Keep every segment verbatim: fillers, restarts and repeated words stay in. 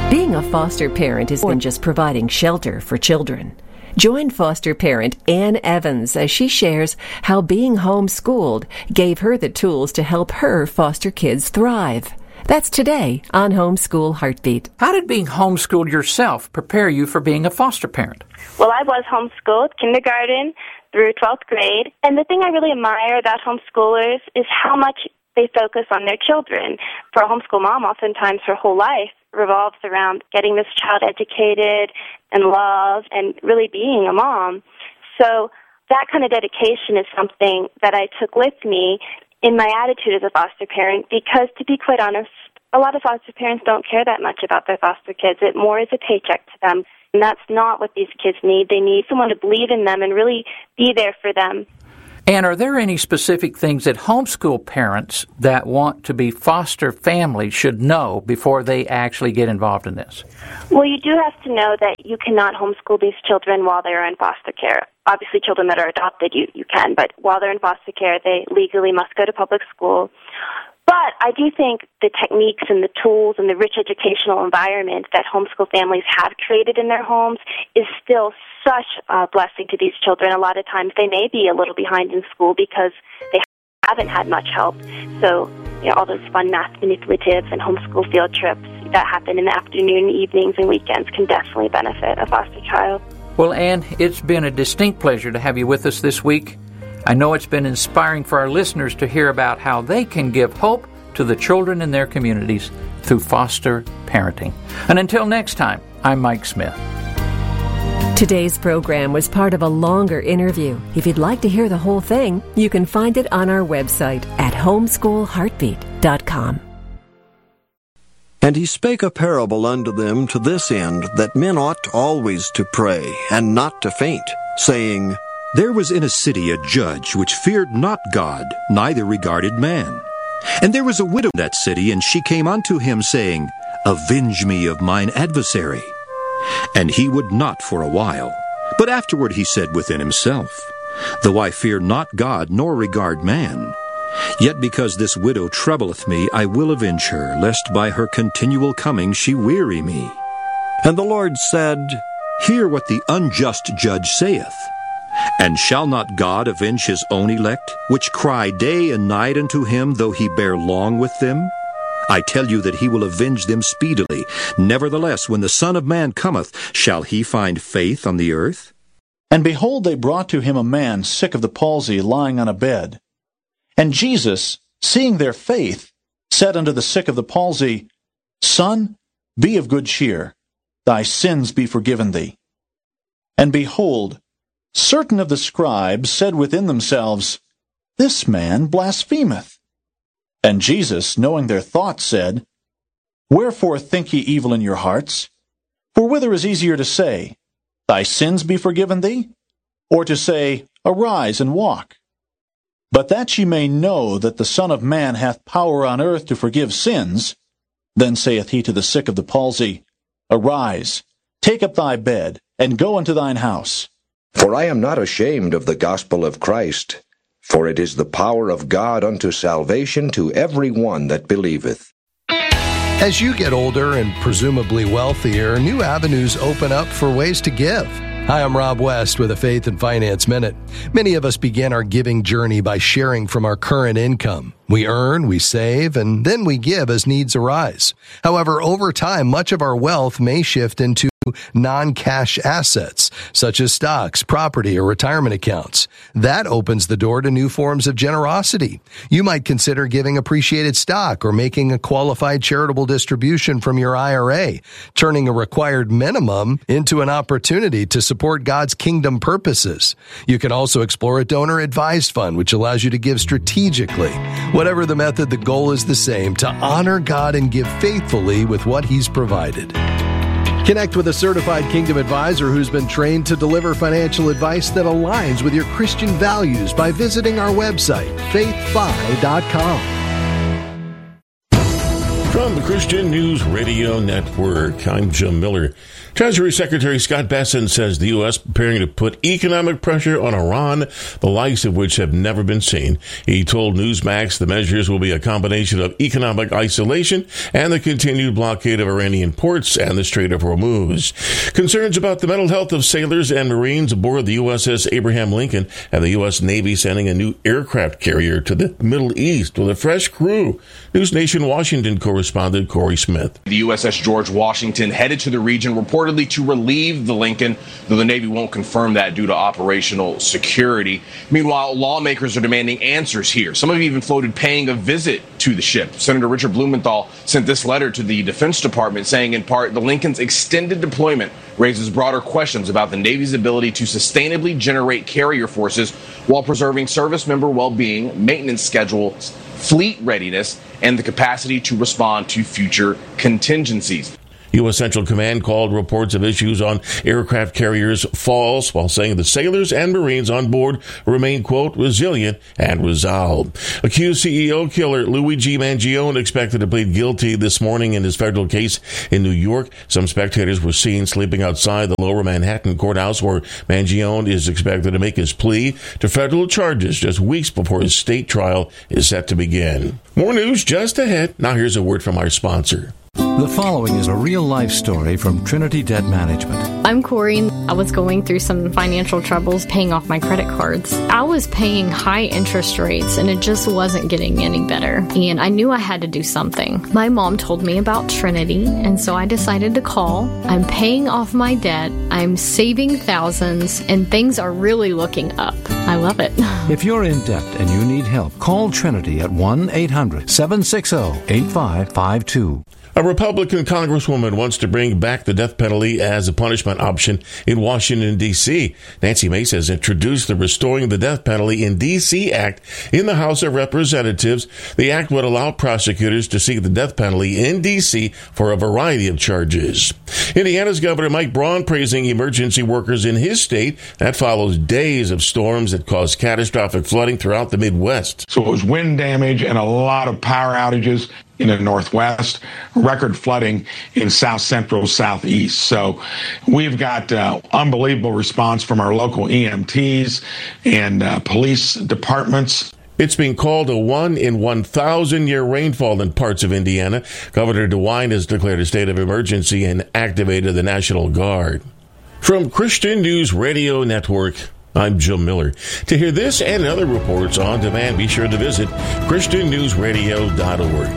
Being a foster parent is more than just providing shelter for children. Join foster parent Ann Evans as she shares how being homeschooled gave her the tools to help her foster kids thrive. That's today on Homeschool Heartbeat. How did being homeschooled yourself prepare you for being a foster parent? Well, I was homeschooled, kindergarten through twelfth grade. And the thing I really admire about homeschoolers is how much they focus on their children. For a homeschool mom, oftentimes her whole life revolves around getting this child educated and loved and really being a mom. So that kind of dedication is something that I took with me in my attitude as a foster parent, because to be quite honest, a lot of foster parents don't care that much about their foster kids. It more is a paycheck to them, and that's not what these kids need. They need someone to believe in them and really be there for them. And are there any specific things that homeschool parents that want to be foster families should know before they actually get involved in this? Well, you do have to know that you cannot homeschool these children while they are in foster care. Obviously, children that are adopted, you, you can, but while they're in foster care, they legally must go to public school. But I do think the techniques and the tools and the rich educational environment that homeschool families have created in their homes is still such a blessing to these children. A lot of times they may be a little behind in school because they haven't had much help. So, you know, all those fun math manipulatives and homeschool field trips that happen in the afternoon, evenings, and weekends can definitely benefit a foster child. Well, Ann, it's been a distinct pleasure to have you with us this week. I know it's been inspiring for our listeners to hear about how they can give hope to the children in their communities through foster parenting. And until next time, I'm Mike Smith. Today's program was part of a longer interview. If you'd like to hear the whole thing, you can find it on our website at homeschool heartbeat dot com. And he spake a parable unto them to this end, that men ought always to pray, and not to faint, saying, There was in a city a judge which feared not God, neither regarded man. And there was a widow in that city, and she came unto him, saying, Avenge me of mine adversary. And he would not for a while. But afterward he said within himself, Though I fear not God, nor regard man, yet because this widow troubleth me, I will avenge her, lest by her continual coming she weary me. And the Lord said, Hear what the unjust judge saith. And shall not God avenge his own elect, which cry day and night unto him, though he bear long with them? I tell you that he will avenge them speedily. Nevertheless, when the Son of Man cometh, shall he find faith on the earth? And behold, they brought to him a man sick of the palsy, lying on a bed. And Jesus, seeing their faith, said unto the sick of the palsy, Son, be of good cheer, thy sins be forgiven thee. And behold, certain of the scribes said within themselves, This man blasphemeth. And Jesus, knowing their thoughts, said, Wherefore think ye evil in your hearts? For whither is easier to say, Thy sins be forgiven thee? Or to say, Arise and walk? But that ye may know that the Son of Man hath power on earth to forgive sins, then saith he to the sick of the palsy, Arise, take up thy bed, and go unto thine house. For I am not ashamed of the gospel of Christ, for it is the power of God unto salvation to every one that believeth. As you get older and presumably wealthier, new avenues open up for ways to give. Hi, I'm Rob West with a Faith and Finance Minute. Many of us begin our giving journey by sharing from our current income. We earn, we save, and then we give as needs arise. However, over time, much of our wealth may shift into non-cash assets, such as stocks, property, or retirement accounts. That opens the door to new forms of generosity. You might consider giving appreciated stock or making a qualified charitable distribution from your I R A, turning a required minimum into an opportunity to support God's kingdom purposes. You can also explore a donor-advised fund, which allows you to give strategically. Whatever the method, the goal is the same, to honor God and give faithfully with what He's provided. Connect with a certified Kingdom advisor who's been trained to deliver financial advice that aligns with your Christian values by visiting our website, faith fi dot com. From the Christian News Radio Network, I'm Jim Miller. Treasury Secretary Scott Bessent says the U S preparing to put economic pressure on Iran, the likes of which have never been seen. He told Newsmax the measures will be a combination of economic isolation and the continued blockade of Iranian ports and the Strait of Hormuz. Concerns about the mental health of sailors and Marines aboard the U S S Abraham Lincoln and the U S Navy sending a new aircraft carrier to the Middle East with a fresh crew. News Nation Washington correspondent Corey Smith. The U S S George Washington headed to the region reportedly to relieve the Lincoln, though the Navy won't confirm that due to operational security. Meanwhile, lawmakers are demanding answers here. Some have even floated paying a visit to the ship. Senator Richard Blumenthal sent this letter to the Defense Department saying, in part, the Lincoln's extended deployment raises broader questions about the Navy's ability to sustainably generate carrier forces while preserving service member well-being, maintenance schedules, fleet readiness, and the capacity to respond to future contingencies. U S Central Command called reports of issues on aircraft carriers false, while saying the sailors and Marines on board remain, quote, resilient and resolved. Accused C E O killer Luigi Mangione expected to plead guilty this morning in his federal case in New York. Some spectators were seen sleeping outside the Lower Manhattan courthouse where Mangione is expected to make his plea to federal charges just weeks before his state trial is set to begin. More news just ahead. Now here's a word from our sponsor. The following is a real-life story from Trinity Debt Management. I'm Corey. I was going through some financial troubles paying off my credit cards. I was paying high interest rates, and it just wasn't getting any better. And I knew I had to do something. My mom told me about Trinity, and so I decided to call. I'm paying off my debt. I'm saving thousands, and things are really looking up. I love it. If you're in debt and you need help, call Trinity at one eight hundred seven six zero eight five five two. A Republican congresswoman wants to bring back the death penalty as a punishment option in Washington, D C Nancy Mace has introduced the Restoring the Death Penalty in D C Act in the House of Representatives. The act would allow prosecutors to seek the death penalty in D C for a variety of charges. Indiana's Governor Mike Braun praising emergency workers in his state. That follows days of storms that caused catastrophic flooding throughout the Midwest. So it was wind damage and a lot of power outages in the Northwest, record flooding in South Central, Southeast. So we've got uh, unbelievable response from our local E M Ts and uh, police departments. It's being called a one in one thousand year rainfall in parts of Indiana. Governor DeWine has declared a state of emergency and activated the National Guard. From Christian News Radio Network, I'm Jim Miller. To hear this and other reports on demand, be sure to visit Christian News Radio dot org.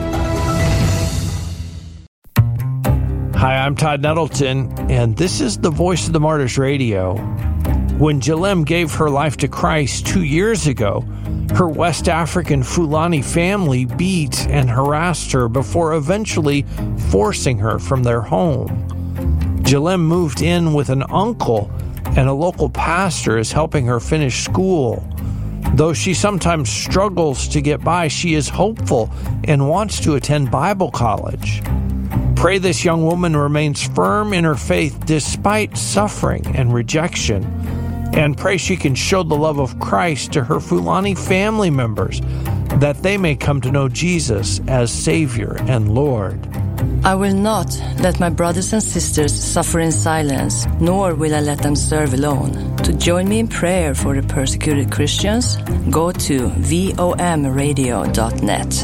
Hi, I'm Todd Nettleton, and this is the Voice of the Martyrs Radio. When Jalem gave her life to Christ two years ago, her West African Fulani family beat and harassed her before eventually forcing her from their home. Jalem moved in with an uncle, and a local pastor is helping her finish school. Though she sometimes struggles to get by, she is hopeful and wants to attend Bible college. Pray this young woman remains firm in her faith despite suffering and rejection. And pray she can show the love of Christ to her Fulani family members, that they may come to know Jesus as Savior and Lord. I will not let my brothers and sisters suffer in silence, nor will I let them serve alone. To join me in prayer for the persecuted Christians, go to V O M radio dot net.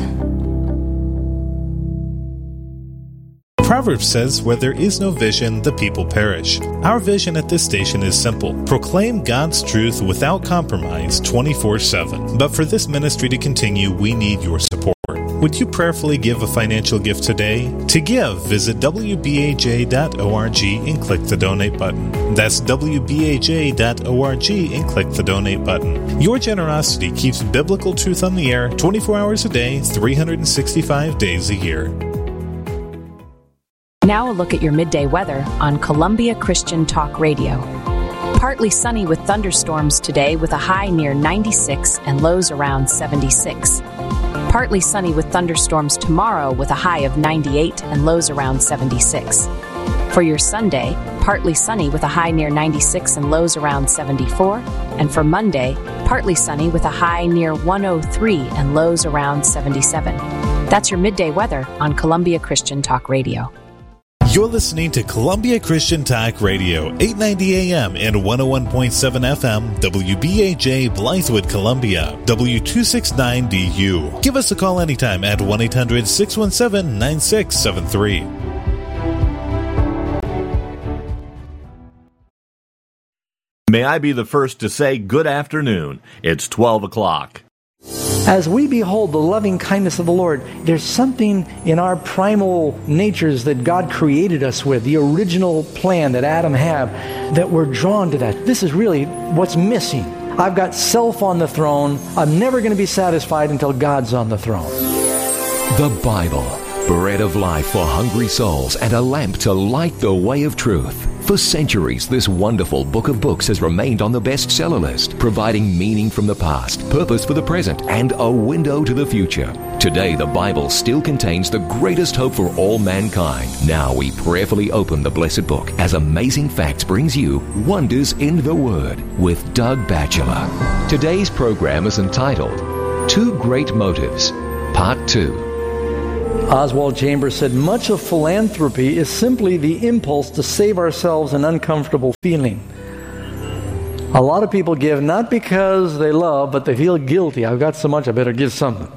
Proverbs says, where there is no vision, the people perish. Our vision at this station is simple. Proclaim God's truth without compromise twenty-four seven. But for this ministry to continue, we need your support. Would you prayerfully give a financial gift today? To give, visit W B A J dot org and click the donate button. That's W B A J dot org and click the donate button. Your generosity keeps biblical truth on the air twenty-four hours a day, three hundred sixty-five days a year. Now a look at your midday weather on Columbia Christian Talk Radio. Partly sunny with thunderstorms today with a high near ninety-six and lows around seventy-six. Partly sunny with thunderstorms tomorrow with a high of ninety-eight and lows around seventy-six. For your Sunday, partly sunny with a high near ninety-six and lows around seventy-four. And for Monday, partly sunny with a high near one oh three and lows around seventy-seven. That's your midday weather on Columbia Christian Talk Radio. You're listening to Columbia Christian Talk Radio, eight ninety A M and one oh one point seven F M, W B A J, Blythewood, Columbia, W two sixty-nine D U. Give us a call anytime at one eight hundred six one seven nine six seven three. May I be the first to say good afternoon. It's twelve o'clock. As we behold the loving kindness of the Lord, there's something in our primal natures that God created us with, the original plan that Adam had, that we're drawn to that. This is really what's missing. I've got self on the throne. I'm never going to be satisfied until God's on the throne. The Bible, bread of life for hungry souls and a lamp to light the way of truth. For centuries, this wonderful book of books has remained on the bestseller list, providing meaning from the past, purpose for the present, and a window to the future. Today, the Bible still contains the greatest hope for all mankind. Now we prayerfully open the blessed book as Amazing Facts brings you Wonders in the Word with Doug Batchelor. Today's program is entitled Two Great Motives, Part two. Oswald Chambers said, much of philanthropy is simply the impulse to save ourselves an uncomfortable feeling. A lot of people give not because they love, but they feel guilty. I've got so much, I better give something.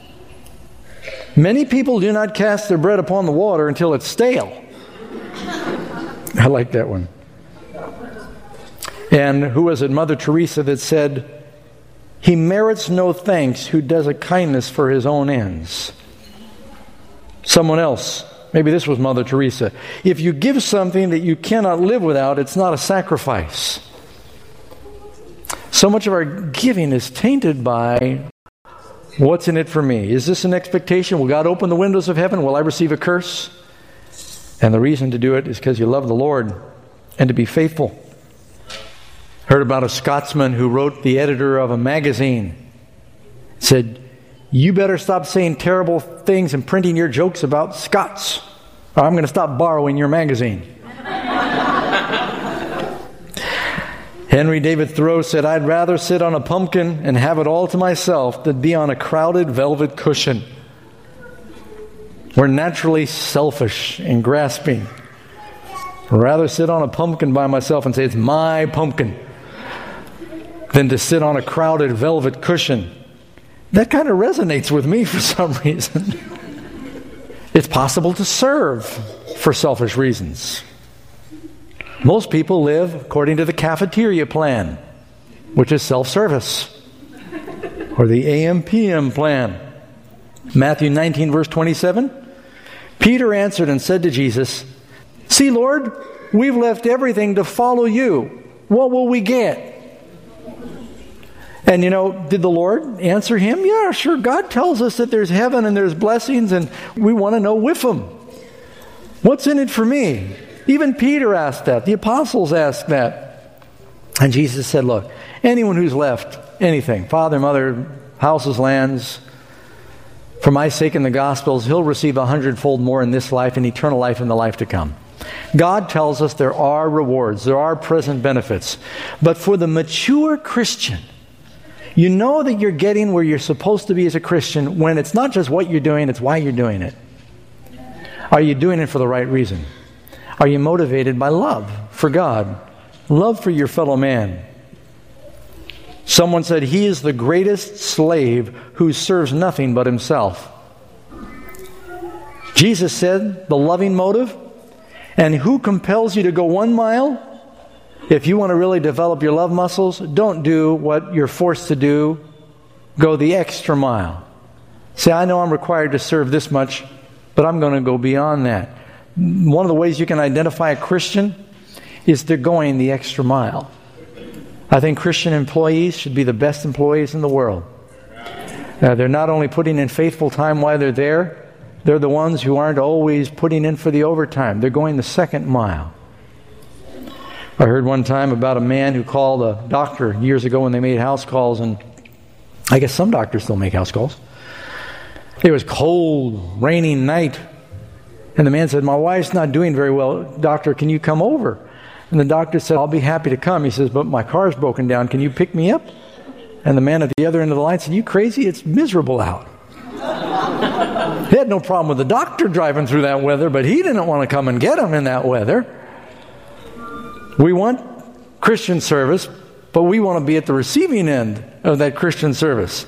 Many people do not cast their bread upon the water until it's stale. I like that one. And who was it? Mother Teresa that said, he merits no thanks who does a kindness for his own ends. Someone else, maybe this was Mother Teresa. If you give something that you cannot live without, it's not a sacrifice. So much of our giving is tainted by what's in it for me. Is this an expectation? Will God open the windows of heaven? Will I receive a curse? And the reason to do it is because you love the Lord and to be faithful. Heard about a Scotsman who wrote the editor of a magazine. Said, you better stop saying terrible things and printing your jokes about Scots, or I'm going to stop borrowing your magazine. Henry David Thoreau said, I'd rather sit on a pumpkin and have it all to myself than be on a crowded velvet cushion. We're naturally selfish and grasping. I'd rather sit on a pumpkin by myself and say, it's my pumpkin, than to sit on a crowded velvet cushion. That kind of resonates with me for some reason. It's possible to serve for selfish reasons. Most people live according to the cafeteria plan, which is self-service, or the A M P M plan. Matthew nineteen, verse twenty-seven. Peter answered and said to Jesus, see, Lord, we've left everything to follow you. What will we get? And you know, did the Lord answer him? Yeah, sure. God tells us that there's heaven and there's blessings, and we want to know with him. What's in it for me? Even Peter asked that. The apostles asked that. And Jesus said, look, anyone who's left anything, father, mother, houses, lands, for my sake in the Gospels, he'll receive a hundredfold more in this life and eternal life in the life to come. God tells us there are rewards, there are present benefits. But for the mature Christian, you know that you're getting where you're supposed to be as a Christian when it's not just what you're doing, it's why you're doing it. Are you doing it for the right reason? Are you motivated by love for God? Love for your fellow man? Someone said he is the greatest slave who serves nothing but himself. Jesus said the loving motive. And who compels you to go one mile? If you want to really develop your love muscles, don't do what you're forced to do. Go the extra mile. Say, I know I'm required to serve this much, but I'm going to go beyond that. One of the ways you can identify a Christian is they're going the extra mile. I think Christian employees should be the best employees in the world. Uh, they're not only putting in faithful time while they're there, they're the ones who aren't always putting in for the overtime. They're going the second mile. I heard one time about a man who called a doctor years ago when they made house calls, and I guess some doctors still make house calls. It was cold, raining night, and the man said, my wife's not doing very well. Doctor, can you come over? And the doctor said, I'll be happy to come. He says, but my car's broken down. Can you pick me up? And the man at the other end of the line said, you crazy? It's miserable out. They had no problem with the doctor driving through that weather, but he didn't want to come and get them in that weather. We want Christian service, but we want to be at the receiving end of that Christian service.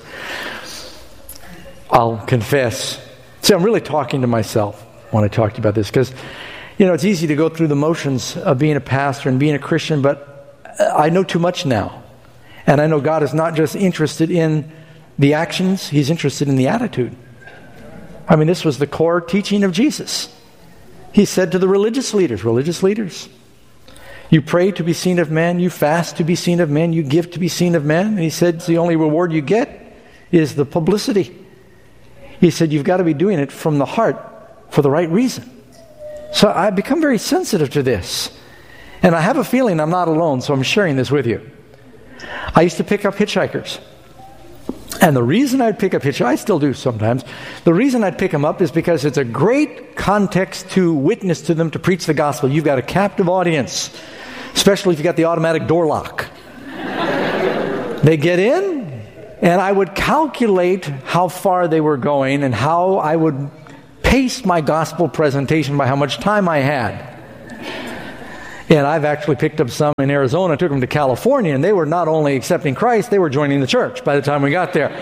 I'll confess. See, I'm really talking to myself when I talk to you about this, because, you know, it's easy to go through the motions of being a pastor and being a Christian, but I know too much now. And I know God is not just interested in the actions, He's interested in the attitude. I mean, this was the core teaching of Jesus. He said to the religious leaders, religious leaders, you pray to be seen of men, you fast to be seen of men, you give to be seen of men. And He said the only reward you get is the publicity. He said you've got to be doing it from the heart for the right reason. So I've become very sensitive to this. And I have a feeling I'm not alone, so I'm sharing this with you. I used to pick up hitchhikers. And the reason I'd pick up hitchhikers, I still do sometimes, the reason I'd pick them up is because it's a great context to witness to them, to preach the gospel. You've got a captive audience, especially if you've got the automatic door lock. They get in, and I would calculate how far they were going and how I would pace my gospel presentation by how much time I had. And I've actually picked up some in Arizona, took them to California, and they were not only accepting Christ, they were joining the church by the time we got there.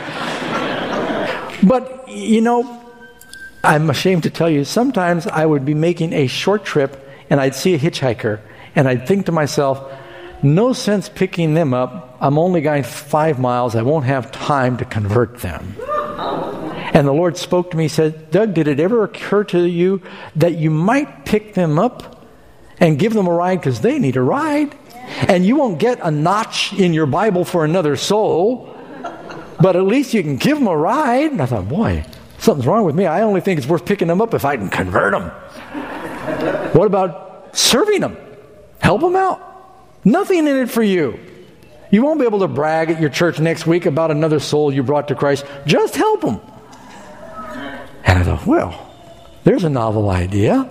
But, you know, I'm ashamed to tell you, sometimes I would be making a short trip, and I'd see a hitchhiker, and I'd think to myself, no sense picking them up. I'm only going five miles. I won't have time to convert them. And the Lord spoke to me, He said, Doug, did it ever occur to you that you might pick them up and give them a ride because they need a ride? And you won't get a notch in your Bible for another soul, but at least you can give them a ride. And I thought, boy, something's wrong with me. I only think it's worth picking them up if I can convert them. What about serving them? Help them out. Nothing in it for you. You won't be able to brag at your church next week about another soul you brought to Christ. Just help them. And I thought, well, there's a novel idea.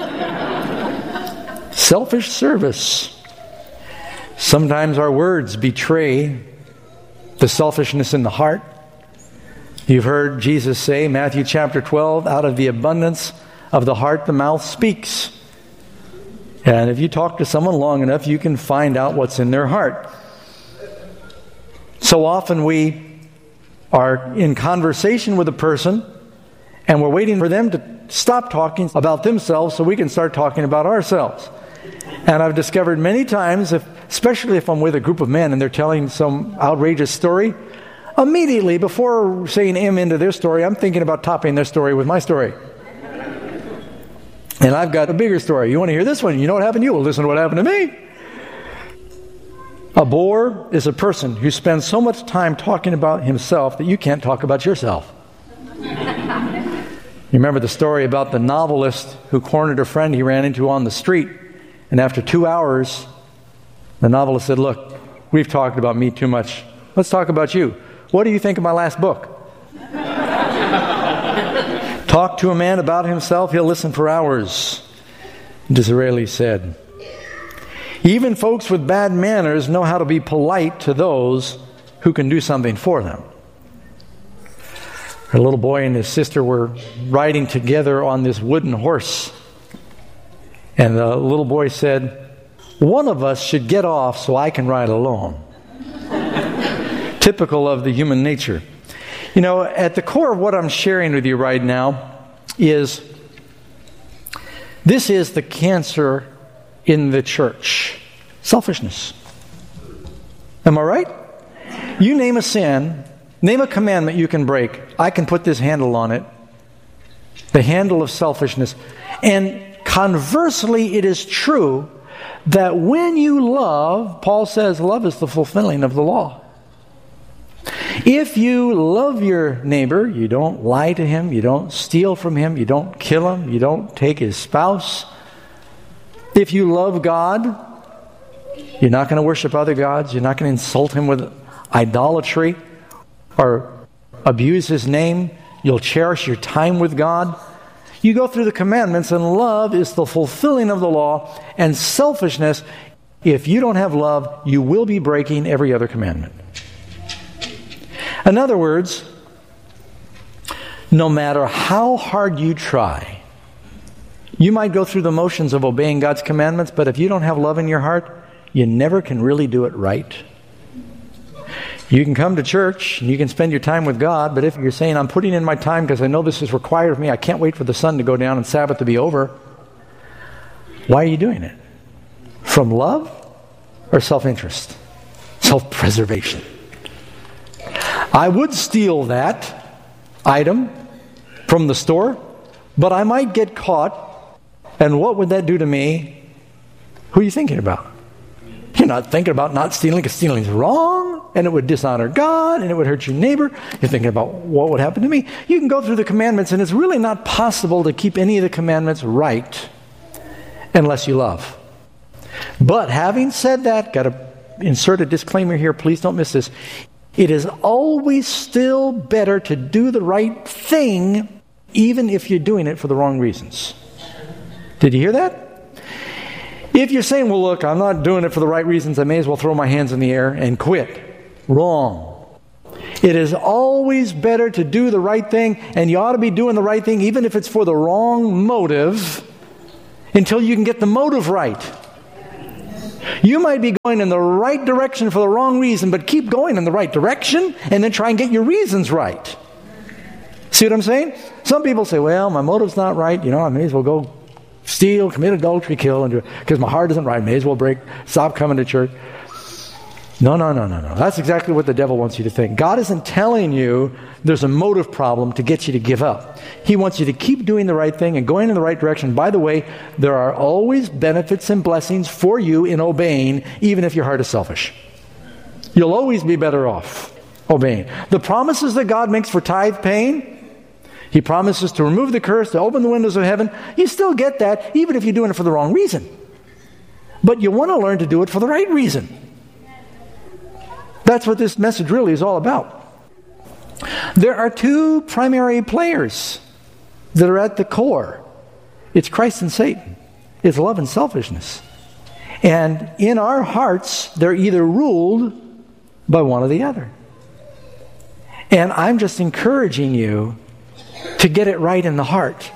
Selfish service. Sometimes our words betray the selfishness in the heart. You've heard Jesus say, Matthew chapter twelve, out of the abundance of the heart the mouth speaks. And if you talk to someone long enough, you can find out what's in their heart. So often we are in conversation with a person, and we're waiting for them to stop talking about themselves so we can start talking about ourselves. And I've discovered many times, if, especially if I'm with a group of men and they're telling some outrageous story, immediately before saying amen to their story, I'm thinking about topping their story with my story. And I've got a bigger story. You want to hear this one? You know what happened to you? Well, listen to what happened to me. A bore is a person who spends so much time talking about himself that you can't talk about yourself. You remember the story about the novelist who cornered a friend he ran into on the street, and after two hours, the novelist said, look, we've talked about me too much. Let's talk about you. What do you think of my last book? Talk to a man about himself, he'll listen for hours. Disraeli said. Even folks with bad manners know how to be polite to those who can do something for them. A little boy and his sister were riding together on this wooden horse. And the little boy said, one of us should get off so I can ride alone. Typical of the human nature. You know, at the core of what I'm sharing with you right now is, this is the cancer in the church. Selfishness. Am I right? You name a sin, name a commandment you can break. I can put this handle on it. The handle of selfishness. And conversely, it is true that when you love, Paul says love is the fulfilling of the law. If you love your neighbor, you don't lie to him, you don't steal from him, you don't kill him, you don't take his spouse. If you love God, you're not going to worship other gods, you're not going to insult him with idolatry or abuse his name, you'll cherish your time with God. You go through the commandments, and love is the fulfilling of the law, and selfishness, if you don't have love, you will be breaking every other commandment. In other words, No matter how hard you try, you might go through the motions of obeying God's commandments, but if you don't have love in your heart, you never can really do it right. You can come to church and you can spend your time with God, but if you're saying, I'm putting in my time because I know this is required of me, I can't wait for the sun to go down and Sabbath to be over, why are you doing it? From love or self-interest? Self-preservation. I would steal that item from the store, but I might get caught, and what would that do to me? Who are you thinking about? You're not thinking about not stealing because stealing is wrong, and it would dishonor God, and it would hurt your neighbor. You're thinking about what would happen to me. You can go through the commandments, and it's really not possible to keep any of the commandments right unless you love. But having said that, got to insert a disclaimer here, please don't miss this. It is always still better to do the right thing, even if you're doing it for the wrong reasons. Did you hear that? If you're saying, well, look, I'm not doing it for the right reasons, I may as well throw my hands in the air and quit. Wrong. It is always better to do the right thing, and you ought to be doing the right thing even if it's for the wrong motive, until you can get the motive right. You might be going in the right direction for the wrong reason, but keep going in the right direction and then try and get your reasons right. See what I'm saying? Some people say, well, my motive's not right. You know, I may as well go steal, commit adultery, kill, and do it because my heart isn't right. I may as well break, stop coming to church. No, no, no, no, no. That's exactly what the devil wants you to think. God isn't telling you there's a motive problem to get you to give up. He wants you to keep doing the right thing and going in the right direction. By the way, there are always benefits and blessings for you in obeying, even if your heart is selfish. You'll always be better off obeying. The promises that God makes for tithe paying, He promises to remove the curse, to open the windows of heaven. You still get that, even if you're doing it for the wrong reason. But you want to learn to do it for the right reason. That's what this message really is all about. There are two primary players that are at the core. It's Christ and Satan. It's love and selfishness. And in our hearts, they're either ruled by one or the other. And I'm just encouraging you to get it right in the heart.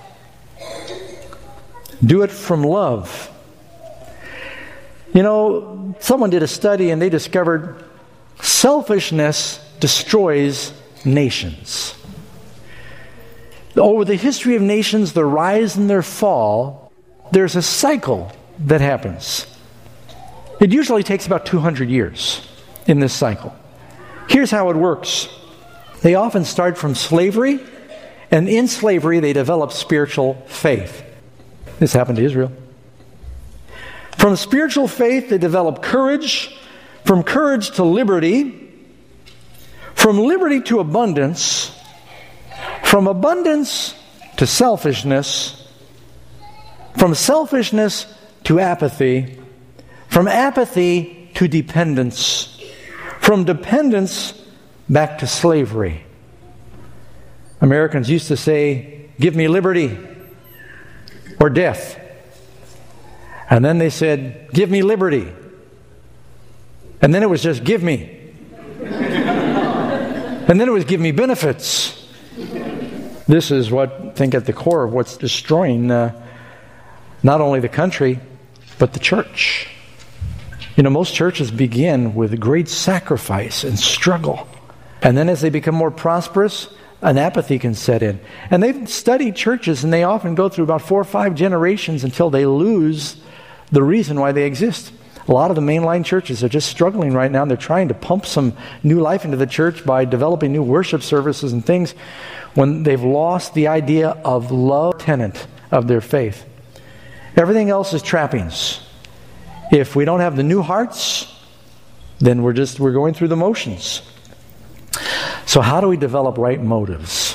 Do it from love. You know, someone did a study and they discovered selfishness destroys nations. Over the history of nations, their rise and their fall, there's a cycle that happens. It usually takes about two hundred years in this cycle. Here's how it works. They often start from slavery, and in slavery they develop spiritual faith. This happened to Israel. From spiritual faith they develop courage, from courage to liberty, from liberty to abundance, from abundance to selfishness, from selfishness to apathy, from apathy to dependence, from dependence back to slavery. Americans used to say, give me liberty or death. And then they said, give me liberty. And then it was just give me. And then it was give me benefits. This is what, I think, at the core of what's destroying uh, not only the country, but the church. You know, most churches begin with great sacrifice and struggle. And then as they become more prosperous, an apathy can set in. And they've studied churches, and they often go through about four or five generations until they lose the reason why they exist. A lot of the mainline churches are just struggling right now. They're trying to pump some new life into the church by developing new worship services and things when they've lost the idea of love tenet of their faith. Everything else is trappings. If we don't have the new hearts, then we're just we're going through the motions. So how do we develop right motives?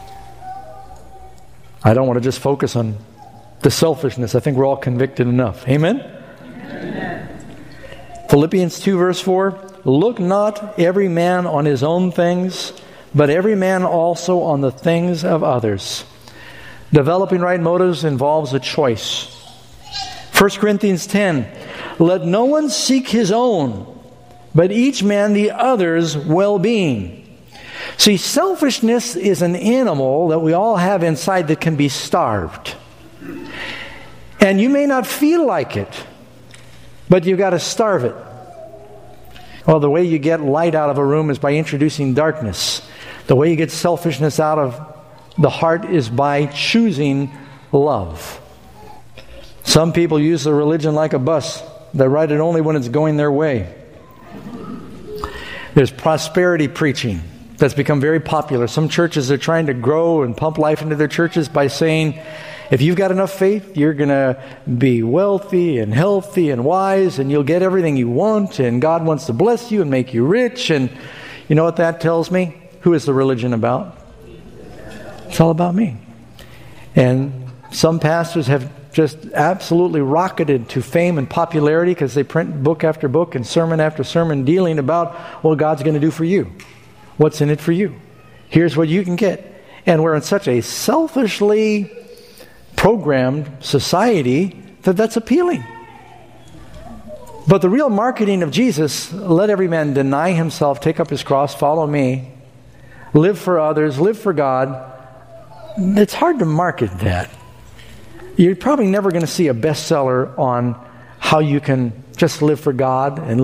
I don't want to just focus on the selfishness. I think we're all convicted enough. Amen? Amen. Philippians two verse four, look not every man on his own things, but every man also on the things of others. Developing right motives involves a choice. First Corinthians ten, let no one seek his own, but each man the other's well-being. See, selfishness is an animal that we all have inside that can be starved. And you may not feel like it, but you've got to starve it. Well, the way you get light out of a room is by introducing darkness. The way you get selfishness out of the heart is by choosing love. Some people use their religion like a bus. They ride it only when it's going their way. There's prosperity preaching that's become very popular. Some churches are trying to grow and pump life into their churches by saying, if you've got enough faith, you're going to be wealthy and healthy and wise, and you'll get everything you want, and God wants to bless you and make you rich. And you know what that tells me? Who is the religion about? It's all about me. And some pastors have just absolutely rocketed to fame and popularity because they print book after book and sermon after sermon dealing about what God's going to do for you. What's in it for you? Here's what you can get. And we're in such a selfishly programmed society that that's appealing. But the real marketing of Jesus, let every man deny himself, take up his cross, follow me, live for others, live for God. It's hard to market that. You're probably never going to see a bestseller on how you can just live for God and